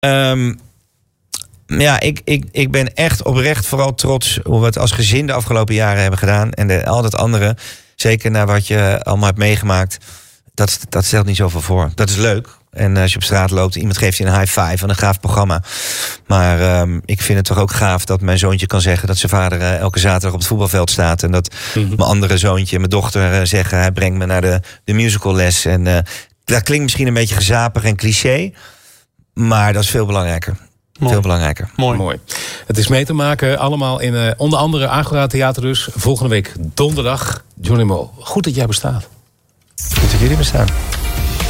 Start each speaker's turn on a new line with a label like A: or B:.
A: Ja, ik ben echt oprecht vooral trots hoe we het als gezin de afgelopen jaren hebben gedaan. En al dat andere, zeker naar wat je allemaal hebt meegemaakt, dat stelt niet zoveel voor. Dat is leuk. En als je op straat loopt, iemand geeft je een high five en een gaaf programma. Maar ik vind het toch ook gaaf dat mijn zoontje kan zeggen dat zijn vader elke zaterdag op het voetbalveld staat. En dat mijn andere zoontje, mijn dochter, zeggen hij brengt me naar de musicalles. En dat klinkt misschien een beetje gezapig en cliché, maar dat is veel belangrijker.
B: Mooi.
A: Veel belangrijker.
B: Mooi. Het is mee te maken allemaal in onder andere Agora Theater dus. Volgende week donderdag. Johnny Mol, goed dat jij bestaat.
A: Goed dat jullie bestaan.